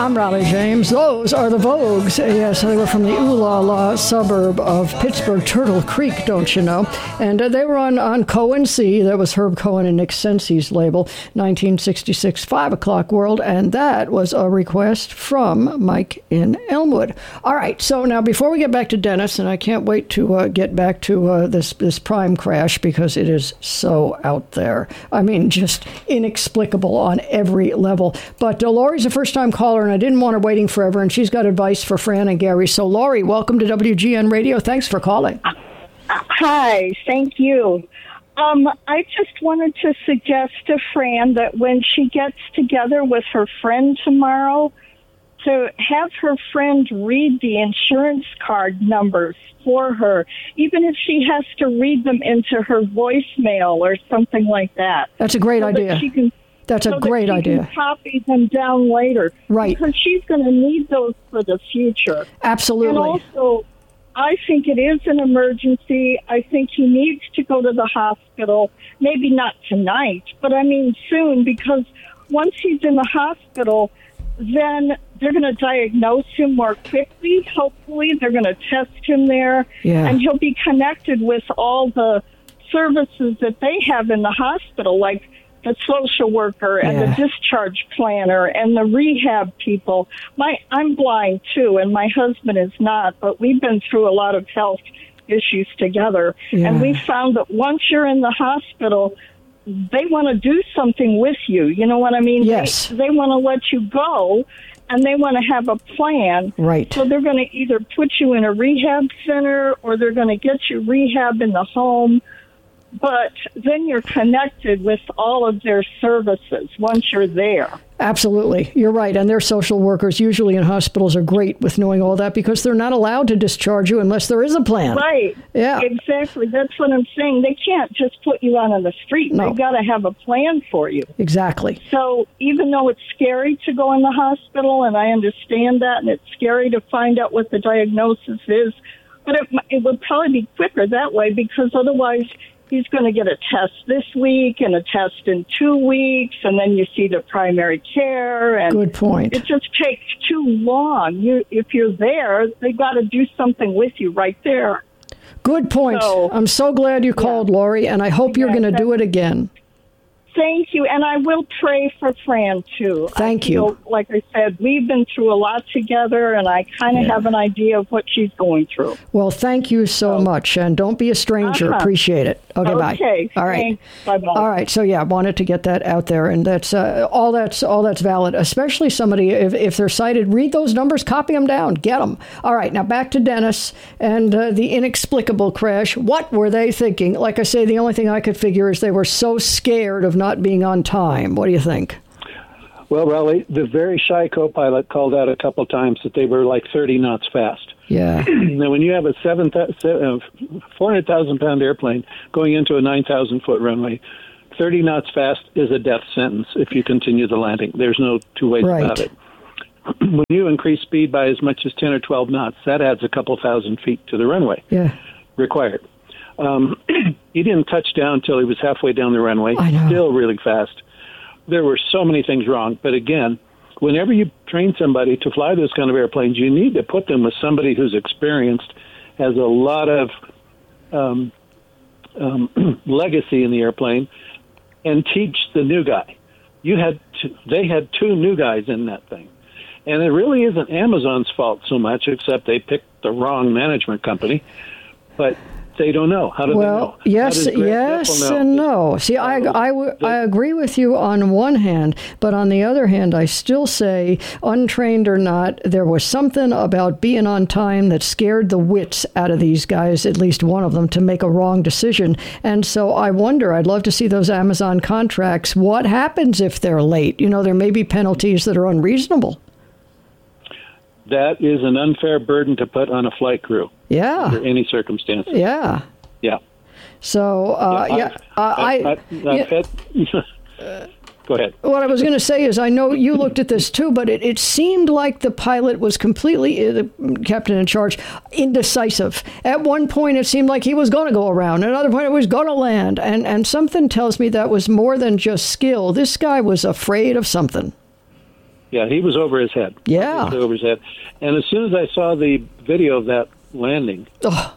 I'm Raleigh James. Those are the Vogues. Yes, they were from the Ooh La La suburb of Pittsburgh, Turtle Creek, don't you know? And they were on Cohen C. That was Herb Cohen and Nick Sensi's label, 1966, 5 o'clock World. And that was a request from Mike in Elmwood. All right, so now before we get back to Dennis, and I can't wait to get back to this prime crash because it is so out there. I mean, just inexplicable on every level. But Lori's a first-time caller, and I didn't want her waiting forever, and she's got advice for Fran and Gary. So, Lori, welcome to WGN Radio. Thanks for calling. Hi, thank you. I just wanted to suggest to Fran that when she gets together with her friend tomorrow, to have her friend read the insurance card numbers for her, even if she has to read them into her voicemail or something like that. That's a great idea. That's a great idea. Can copy them down later. Right. Because she's going to need those for the future. Absolutely. And also, I think it is an emergency. I think he needs to go to the hospital. Maybe not tonight, but I mean soon, because once he's in the hospital, then they're going to diagnose him more quickly. Hopefully, they're going to test him there, and he'll be connected with all the services that they have in the hospital, like the social worker and the discharge planner and the rehab people. I'm blind, too, and my husband is not, but we've been through a lot of health issues together, and we found that once you're in the hospital, they want to do something with you. You know what I mean? Yes. They want to let you go, and they want to have a plan. Right. So they're going to either put you in a rehab center or they're going to get you rehab in the home. But then you're connected with all of their services once you're there. Absolutely. You're right. And their social workers usually in hospitals are great with knowing all that because they're not allowed to discharge you unless there is a plan. Right. Yeah. Exactly. That's what I'm saying. They can't just put you out on the street. No. They've got to have a plan for you. Exactly. So even though it's scary to go in the hospital, and I understand that, and it's scary to find out what the diagnosis is, but it would probably be quicker that way because otherwise he's going to get a test this week and a test in 2 weeks, and then you see the primary care. And good point. It just takes too long. If you're there, they got to do something with you right there. Good point. So, I'm so glad you called, Lori, and I hope you're going to do it again. Thank you, and I will pray for Fran, too. Thank you. Like I said, we've been through a lot together, and I kind of have an idea of what she's going through. Well, thank you so much, and don't be a stranger. Appreciate it. Okay, bye. Okay. All right. Bye-bye. All right, so wanted to get that out there, and that's all that's valid, especially somebody, if they're sighted, read those numbers, copy them down, get them. All right, now back to Dennis and the inexplicable crash. What were they thinking? Like I say, the only thing I could figure is they were so scared of not being on time. What do you think? Well, Raleigh, the very shy co-pilot called out a couple times that they were like 30 knots fast. Yeah. Now, when you have a 400,000-pound airplane going into a 9,000-foot runway, 30 knots fast is a death sentence if you continue the landing. There's no two ways about it. When you increase speed by as much as 10 or 12 knots, that adds a couple thousand feet to the runway required. He didn't touch down until he was halfway down the runway, still really fast. There were so many things wrong. But again, whenever you train somebody to fly those kind of airplanes, you need to put them with somebody who's experienced, has a lot of legacy in the airplane, and teach the new guy. They had 2 new guys in that thing. And it really isn't Amazon's fault so much, except they picked the wrong management company. But they don't know. How do they know? Yes and no. See, I agree with you on one hand, but on the other hand, I still say, untrained or not, there was something about being on time that scared the wits out of these guys, at least one of them, to make a wrong decision. And so I wonder, I'd love to see those Amazon contracts. What happens if they're late? You know, there may be penalties that are unreasonable. That is an unfair burden to put on a flight crew. Yeah. Under any circumstances. Yeah. Yeah. So, go ahead. What I was going to say is, I know you looked at this too, but it seemed like the pilot was completely, the captain in charge, indecisive. At one point, it seemed like he was going to go around. At another point, it was going to land. And something tells me that was more than just skill. This guy was afraid of something. Yeah, he was over his head. Yeah. Obviously over his head. And as soon as I saw the video of that landing,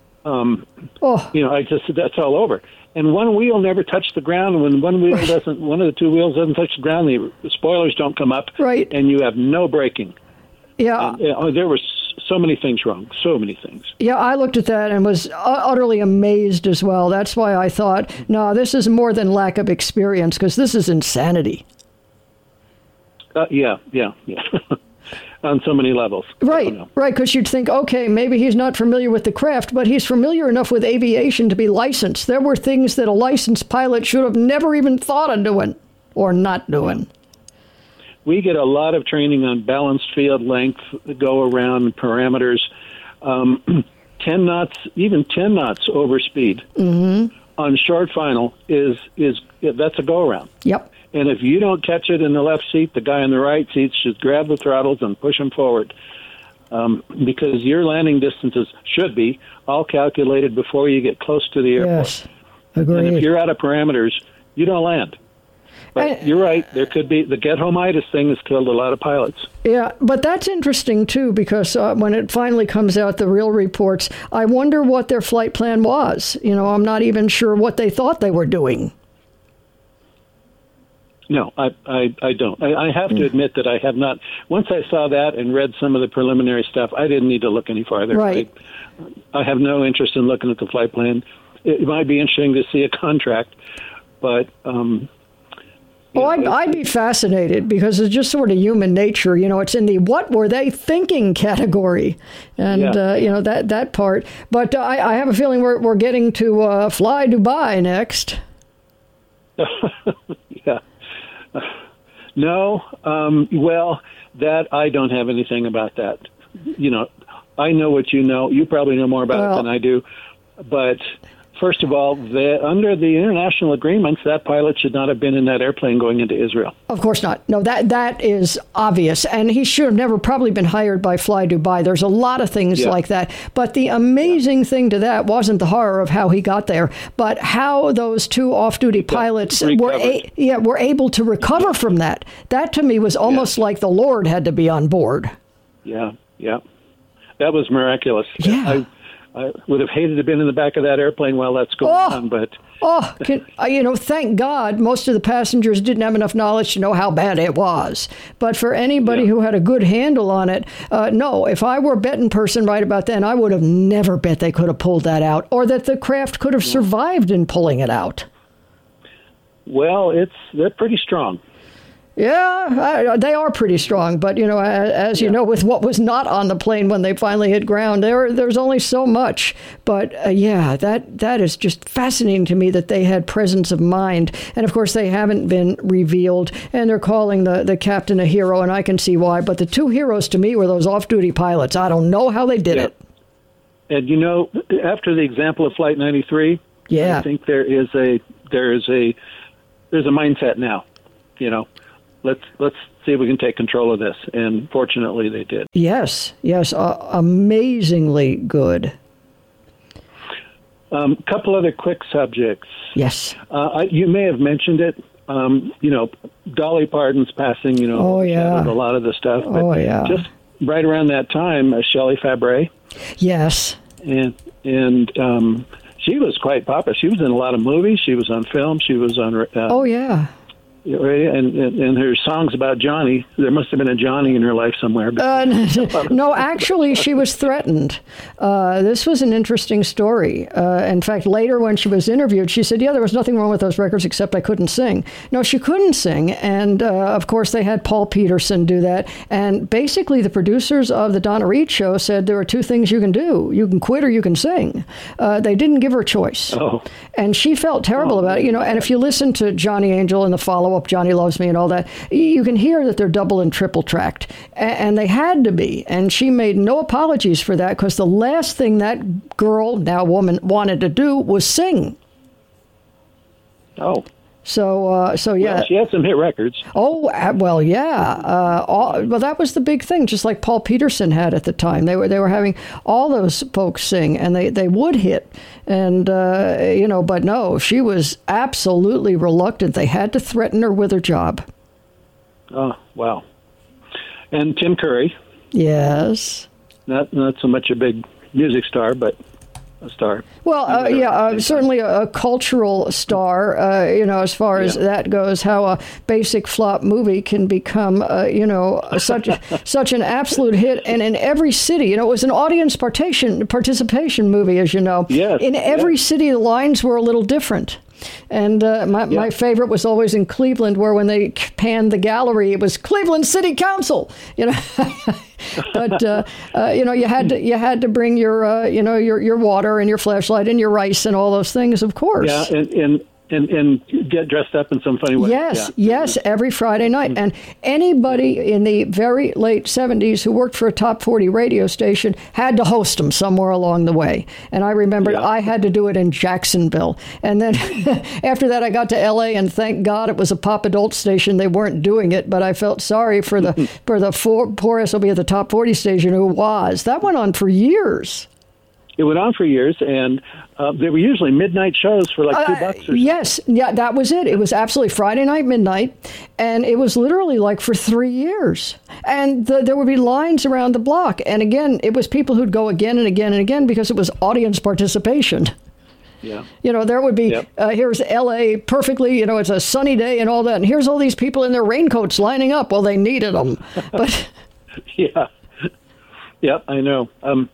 I just said, that's all over. And one wheel never touched the ground. And when one wheel doesn't, one of the two wheels doesn't touch the ground, the spoilers don't come up. Right. And you have no braking. Yeah. There were so many things wrong. So many things. Yeah, I looked at that and was utterly amazed as well. That's why I thought, no, this is more than lack of experience, because this is insanity. Yeah. On so many levels. Right, because you'd think, okay, maybe he's not familiar with the craft, but he's familiar enough with aviation to be licensed. There were things that a licensed pilot should have never even thought of doing or not doing. We get a lot of training on balanced field length, go around parameters. 10 knots, even 10 knots over speed on short final that's a go around. Yep. And if you don't catch it in the left seat, the guy in the right seat should grab the throttles and push him forward, because your landing distances should be all calculated before you get close to the airport. Yes, agreed. And if you're out of parameters, you don't land. But you're right. There could be the get-home-itis thing has killed a lot of pilots. Yeah, but that's interesting, too, because when it finally comes out, the real reports, I wonder what their flight plan was. I'm not even sure what they thought they were doing. No, I don't. I have to admit that I have not. Once I saw that and read some of the preliminary stuff, I didn't need to look any farther. Right. I have no interest in looking at the flight plan. It might be interesting to see a contract, but... I'd be fascinated, because it's just sort of human nature. It's in the what were they thinking category. And, that part. But I have a feeling we're getting to Fly Dubai next. Yeah. No. Well, that I don't have anything about that. I know what you know. You probably know more about it than I do. But... First of all, under the international agreements, that pilot should not have been in that airplane going into Israel. Of course not. No, that is obvious. And he should have never probably been hired by Fly Dubai. There's a lot of things like that. But the amazing thing to that wasn't the horror of how he got there, but how those two off-duty pilots were able to recover from that. That, to me, was almost like the Lord had to be on board. Yeah. That was miraculous. Yeah. I would have hated to have been in the back of that airplane while that's going on, but... thank God most of the passengers didn't have enough knowledge to know how bad it was. But for anybody who had a good handle on it, no, if I were a betting person right about then, I would have never bet they could have pulled that out, or that the craft could have survived in pulling it out. Well, they're pretty strong. Yeah, they are pretty strong. But, as you know, with what was not on the plane when they finally hit ground, there's only so much. But, that is just fascinating to me that they had presence of mind. And, of course, they haven't been revealed. And they're calling the captain a hero, and I can see why. But the two heroes to me were those off-duty pilots. I don't know how they did it. And, after the example of Flight 93, I think there is a mindset now, Let's see if we can take control of this. And fortunately, they did. Yes, amazingly good. Couple other quick subjects. Yes. You may have mentioned it. Dolly Parton's passing, a lot of the stuff. But just right around that time, Shelley Fabares. Yes. And she was quite popular. She was in a lot of movies. She was on film. She was on... And her songs about Johnny, there must have been a Johnny in her life somewhere. No, actually, she was threatened. This was an interesting story. In fact, later when she was interviewed, she said, there was nothing wrong with those records except I couldn't sing. No, she couldn't sing. And, of course, they had Paul Peterson do that. And basically, the producers of the Donna Reed show said there are two things you can do. You can quit or you can sing. They didn't give her a choice. Oh. And she felt terrible about it. And if you listen to Johnny Angel and the follow-up, Johnny Loves Me and all that, you can hear that they're double and triple tracked. And they had to be. And she made no apologies for that, because the last thing that girl, now woman, wanted to do was sing. Oh. So yeah. Well, she had some hit records. Oh, well, yeah. Well, that was the big thing, just like Paul Peterson had at the time. They were having all those folks sing, and they would hit. And, but no, she was absolutely reluctant. They had to threaten her with her job. Oh, wow. And Tim Curry. Yes. Not so much a big music star, but a star. Well, certainly a cultural star, as far as that goes, how a basic flop movie can become, such an absolute hit. And in every city, it was an audience participation movie, as you know. Yes, in every city, the lines were a little different. And my favorite was always in Cleveland, where when they panned the gallery, it was Cleveland City Council. But you had to bring your water and your flashlight and your rice and all those things, of course. Yeah, and get dressed up in some funny way. Yes, every Friday night. And anybody in the very late 70s who worked for a top 40 radio station had to host them somewhere along the way. And I remember I had to do it in Jacksonville. And then after that, I got to L.A., and thank God it was a pop adult station. They weren't doing it, but I felt sorry for the poor SOB at the top 40 station who was. That went on for years. It went on for years, and they were usually midnight shows for like $2 or something. Yes, that was it. It was absolutely Friday night, midnight, and it was literally like for 3 years. And there would be lines around the block. And again, it was people who'd go again and again and again because it was audience participation. Yeah. There would be, here's L.A. perfectly, it's a sunny day and all that. And here's all these people in their raincoats lining up. Well, they needed them. But Yeah, I know.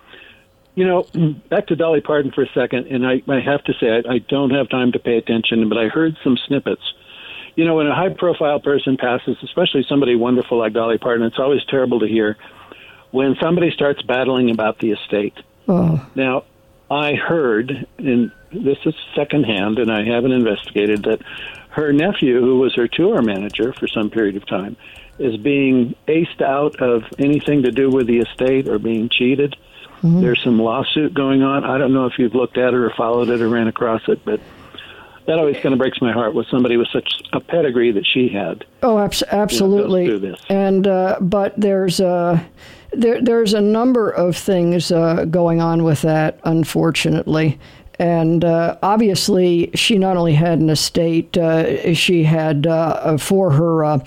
Back to Dolly Parton for a second, and I have to say, I don't have time to pay attention, but I heard some snippets. When a high-profile person passes, especially somebody wonderful like Dolly Parton, it's always terrible to hear when somebody starts battling about the estate. Oh. Now, I heard, and this is secondhand, and I haven't investigated, that her nephew, who was her tour manager for some period of time, is being aced out of anything to do with the estate or being cheated. Mm-hmm. There's some lawsuit going on. I don't know if you've looked at it or followed it or ran across it, but that always kind of breaks my heart with somebody with such a pedigree that she had. Oh, absolutely. Goes through this. And but there's a number of things going on with that, unfortunately. And obviously, she not only had an estate, she had for her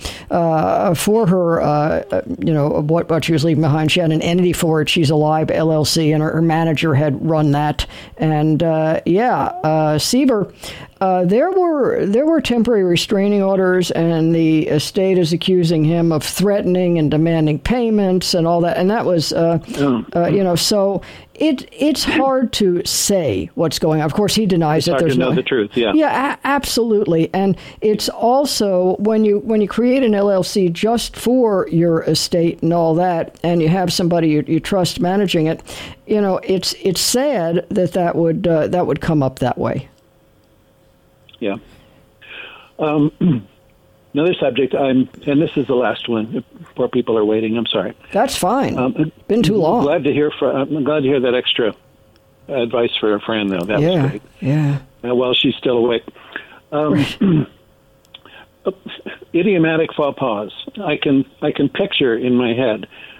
what she was leaving behind. She had an entity for it. She's Alive LLC, and her manager had run that. And Sieber. There were temporary restraining orders, and the estate is accusing him of threatening and demanding payments and all that. And that was, so it's hard to say what's going on. Of course, he denies it. It's hard to know the truth. Yeah. Yeah, absolutely. And it's also when you create an LLC just for your estate and all that, and you have somebody you trust managing it, it's sad that would come up that way. Yeah. Another subject, and this is the last one. Poor people are waiting. I'm sorry. That's fine. Been too long. I'm glad to hear that extra advice for a friend, though. That was great. Yeah. While she's still awake. Idiomatic faux pas. I can picture in my head